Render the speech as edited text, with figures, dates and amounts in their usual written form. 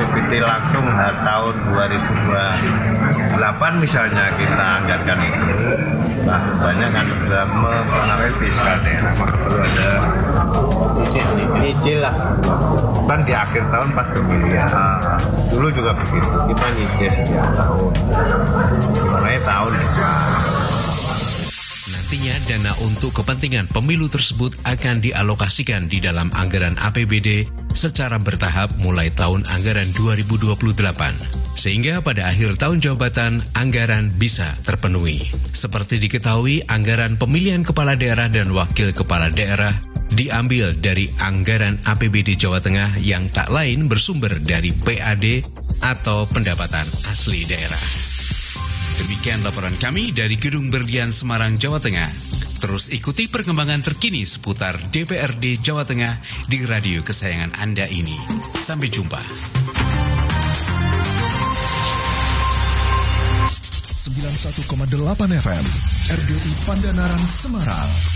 APBD langsung tahun 2028 misalnya kita anggarkan itu, nah banyak kan sudah mempengaruhi fiskal daerah, maka perlu ada nyicil lah. Kan di akhir tahun pas pemilihan, dulu juga begitu, kita nyicil setiap tahun, mulai tahun depan. Nantinya dana untuk kepentingan pemilu tersebut akan dialokasikan di dalam anggaran APBD secara bertahap mulai tahun anggaran 2028. Sehingga pada akhir tahun jabatan, anggaran bisa terpenuhi. Seperti diketahui, anggaran pemilihan kepala daerah dan wakil kepala daerah diambil dari anggaran APBD Jawa Tengah yang tak lain bersumber dari PAD atau pendapatan asli daerah. Demikian laporan kami dari Gedung Berlian Semarang, Jawa Tengah. Terus ikuti perkembangan terkini seputar DPRD Jawa Tengah di radio kesayangan Anda ini. Sampai jumpa. 91,8 FM RDI Pandanaran Semarang.